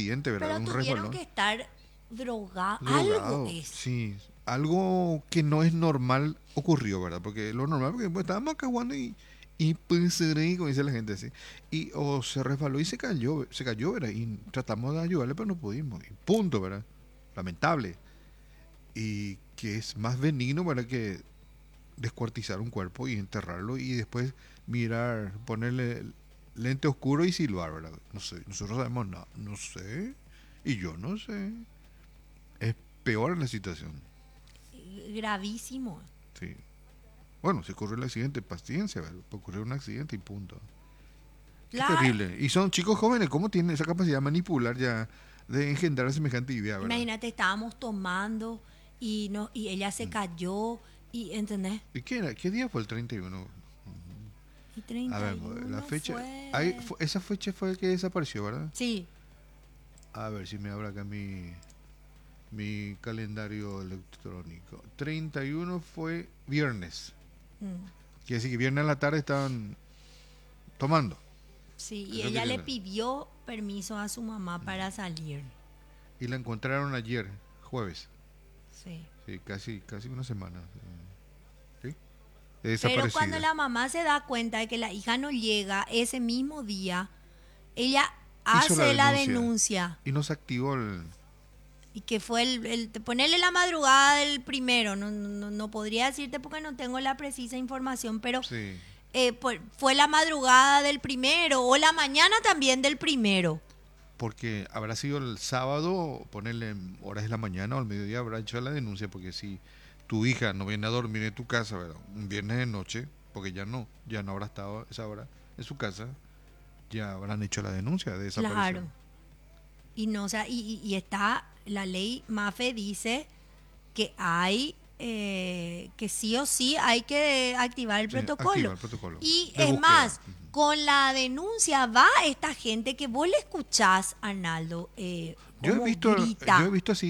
accidente, ¿verdad? Pero Un tuvieron resbalón. que estar drogados. Algo Drogado, es. sí. Algo que no es normal ocurrió, ¿verdad? Porque lo normal, porque pues, estábamos acá jugando y pues, como dice la gente así. Y o se resbaló y se cayó, ¿verdad? Y tratamos de ayudarle, pero no pudimos. Y punto, ¿verdad? Lamentable. Y que es más benigno, ¿verdad? Que descuartizar un cuerpo y enterrarlo y después mirar, ponerle lente oscuro y silbar, ¿verdad? No sé, nosotros sabemos nada, no sé. Y yo no sé. Es peor la situación. Gravísimo. Sí. Bueno, si ocurrió el accidente, paciencia, ¿verdad? Puede ocurrir un accidente y punto. Qué Claro. terrible. Y son chicos jóvenes, ¿cómo tienen esa capacidad de manipular ya, de engendrar semejante idea, ¿verdad? Imagínate, estábamos tomando y no, y ella se cayó y ¿entendés? ¿Y qué era? ¿Qué día fue el 31? Y A treinta ver, y la uno fecha. fue. Esa fecha fue el que desapareció, ¿verdad? Sí. A ver si me abra acá mi calendario electrónico. 31 fue viernes. Mm. Quiere decir que viernes a la tarde estaban tomando. Sí, y Eso que ella le tiene. pidió permiso a su mamá para salir. Y la encontraron ayer, jueves. Sí. Sí, casi una semana. ¿Sí? Pero cuando Desaparecida. la mamá se da cuenta de que la hija no llega ese mismo día, ella Hizo la hace la denuncia denuncia. y no se activó el. Y que fue ponerle la madrugada del primero. No podría decirte porque no tengo la precisa información, pero Sí. fue la madrugada del primero o la mañana también del primero. Porque habrá sido el sábado, ponerle en horas de la mañana o al mediodía, habrá hecho la denuncia. Porque si tu hija no viene a dormir en tu casa, ¿verdad? Un viernes de noche, porque ya no habrá estado a esa hora en su casa, ya habrán hecho la denuncia de desaparición. Claro. Y no, o sea, y está, la ley MAFE dice que hay, que sí o sí hay que activar el Sí, activa protocolo. el protocolo Y de es búsqueda. más, con la denuncia va esta gente que vos le escuchás, Arnaldo, como Yo he grita. visto así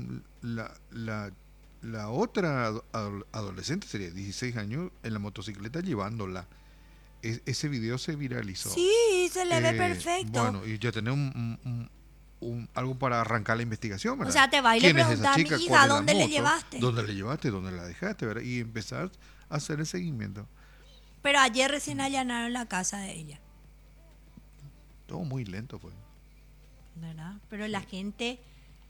la otra adolescente, sería 16 años, en la motocicleta llevándola. Ese video se viralizó. Sí, se le ve perfecto. Bueno, y ya tenemos algo para arrancar la investigación, O ¿verdad? sea, te va y le ¿Quién es esa preguntas a mi chica? ¿Cuál hija, es la ¿dónde le moto? llevaste? ¿Dónde le llevaste? ¿Dónde la dejaste? ¿Verdad? Y empezar a hacer el seguimiento. Pero ayer recién allanaron la casa de ella, Todo muy lento, pues. ¿verdad? Pero Sí. la gente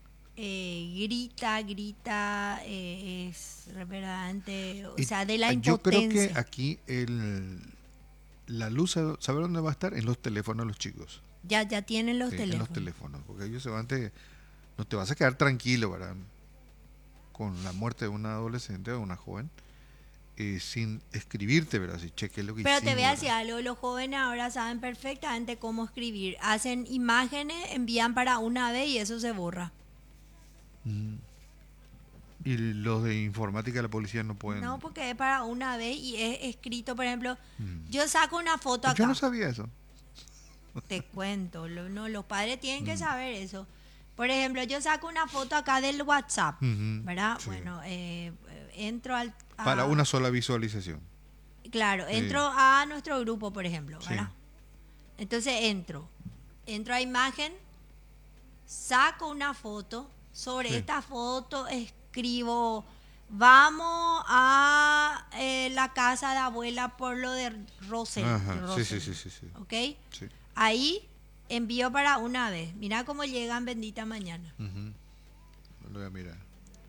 grita, es verdaderamente, o Y sea, de la yo creo que impotencia. aquí la luz, ¿sabe dónde va a estar? En los teléfonos de los chicos. Ya tienen los Sí, en los teléfonos. teléfonos. Porque ellos no te vas a quedar tranquilo, ¿verdad? Con la muerte de una adolescente o una joven, sin escribirte, ¿verdad? Si cheque lo que Pero te voy hicimos, a ¿verdad? decir algo, los jóvenes ahora saben perfectamente cómo escribir. Hacen imágenes, envían para una vez y eso se borra. Mm. Y los de informática de la policía no No, pueden. porque es para una vez y es escrito, por ejemplo, Mm. yo saco una foto Yo no acá, sabía eso. te cuento, no, los padres tienen que Mm. saber eso. Por ejemplo, yo saco una foto acá del WhatsApp, Ujú. ¿verdad? Sí. Bueno, entro Para una sola visualización. claro, Sí, entro a nuestro grupo, por ejemplo, sí, ¿verdad? Entonces entro a imagen, saco una foto, sobre sí. esta foto escribo, vamos a la casa de abuela por lo de Ajá, sí, sí, sí, Rosel, sí, sí. ¿ok? Sí. Ahí envío para una vez. Mira cómo llegan bendita mañana. Ujú. Lo voy a mirar.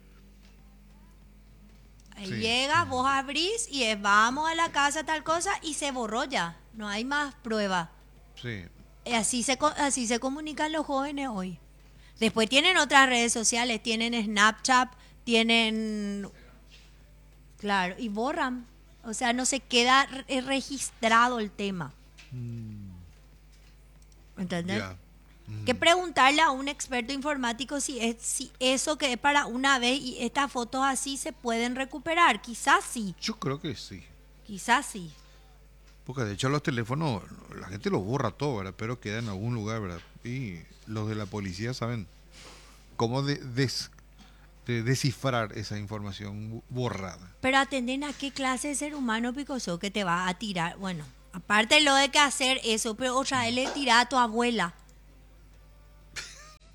Ahí Sí. llega, vos abrís y es, vamos a la casa tal cosa y se borró ya. No hay más prueba. Sí. Así se comunican los jóvenes hoy. Después tienen otras redes sociales, tienen Snapchat, tienen, claro, y borran. O sea, no se queda registrado el tema. Mm. ¿Entendés? Ya. Que Mm. preguntarle a un experto informático si eso que es para una vez y estas fotos así se pueden recuperar. Quizás sí, Yo creo que sí. quizás sí. Porque de hecho los teléfonos, la gente los borra todo, ¿verdad? Pero queda en algún lugar, ¿verdad? Y los de la policía saben cómo de descifrar esa información borrada. Pero atenden a qué clase de ser humano picoso que te va a tirar. Bueno, aparte lo de que hacer eso, pero otra vez le tira a tu abuela.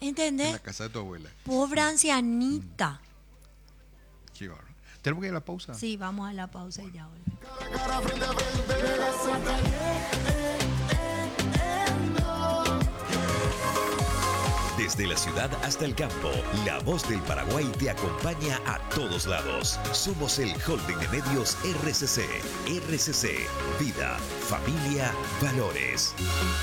En ¿Entendés? la casa de tu abuela. Pobre ancianita. Qué bárbaro. ¿Tenemos que ir a la pausa? Sí, vamos a la pausa y ya volvemos. Desde la ciudad hasta el campo, la voz del Paraguay te acompaña a todos lados. Somos el holding de medios RCC. RCC, vida, familia, valores.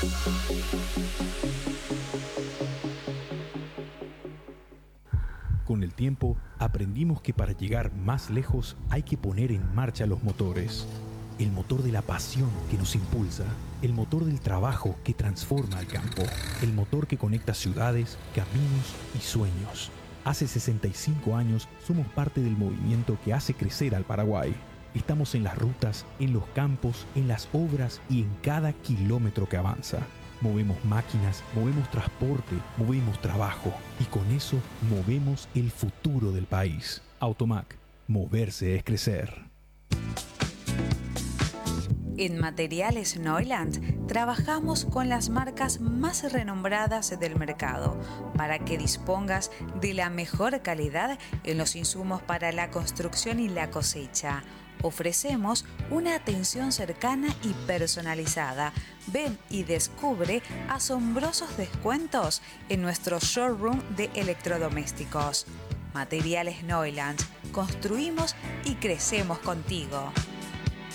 Con el tiempo, aprendimos que para llegar más lejos hay que poner en marcha los motores. El motor de la pasión que nos impulsa, el motor del trabajo que transforma al campo, el motor que conecta ciudades, caminos y sueños. Hace 65 años somos parte del movimiento que hace crecer al Paraguay. Estamos en las rutas, en los campos, en las obras y en cada kilómetro que avanza. Movemos máquinas, movemos transporte, movemos trabajo y con eso movemos el futuro del país. Automac, moverse es crecer. En Materiales Neuland trabajamos con las marcas más renombradas del mercado para que dispongas de la mejor calidad en los insumos para la construcción y la cosecha. Ofrecemos una atención cercana y personalizada. Ven y descubre asombrosos descuentos en nuestro showroom de electrodomésticos. Materiales Neuland. Construimos y crecemos contigo.